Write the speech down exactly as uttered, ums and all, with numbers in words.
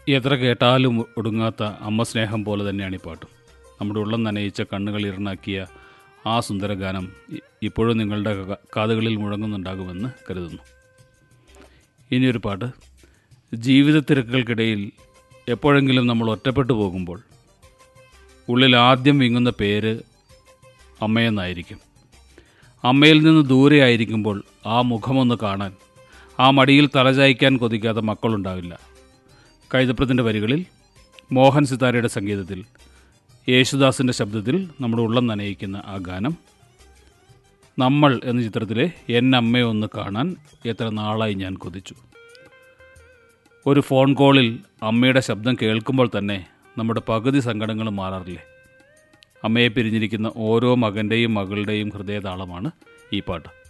എത്ര കേട്ടാലും ഒടുങ്ങാത്ത അമ്മ സ്നേഹം പോലെ തന്നെയാണ് ഈ പാട്ടും. നമ്മുടെ ഉള്ളം നനയിച്ച കണ്ണുകൾ ഇറനാക്കിയ ആ സുന്ദര ഗാനം ഇപ്പോഴും നിങ്ങളുടെ കാതുകളിൽ മുഴങ്ങുന്നുണ്ടാകുമെന്ന് കരുതുന്നു. ഇനിയൊരു പാട്ട്. ജീവിത തിരക്കുകൾക്കിടയിൽ എപ്പോഴെങ്കിലും നമ്മൾ ഒറ്റപ്പെട്ടു പോകുമ്പോൾ ഉള്ളിൽ ആദ്യം വിങ്ങുന്ന പേര് അമ്മയെന്നായിരിക്കും. അമ്മയിൽ നിന്ന് ദൂരെ ആയിരിക്കുമ്പോൾ ആ മുഖമൊന്ന് കാണാൻ, ആ മടിയിൽ തലചായ്ക്കാൻ കൊതിക്കാത്ത മക്കളുണ്ടാവില്ല. കൈതപ്രത്തിൻ്റെ വരികളിൽ, മോഹൻ സിതാരയുടെ സംഗീതത്തിൽ, യേശുദാസിൻ്റെ ശബ്ദത്തിൽ നമ്മുടെ ഉള്ളം നനയിക്കുന്ന ആ ഗാനം നമ്മൾ എന്ന ചിത്രത്തിലെ എന്നമ്മയെ ഒന്ന് കാണാൻ എത്ര നാളായി ഞാൻ കൊതിച്ചു. ഒരു ഫോൺ കോളിൽ അമ്മയുടെ ശബ്ദം കേൾക്കുമ്പോൾ തന്നെ നമ്മുടെ പകുതി സങ്കടങ്ങൾ മാറാറില്ലേ? അമ്മയെ പിരിഞ്ഞിരിക്കുന്ന ഓരോ മകൻ്റെയും മകളുടെയും ഹൃദയതാളമാണ് ഈ പാട്ട്.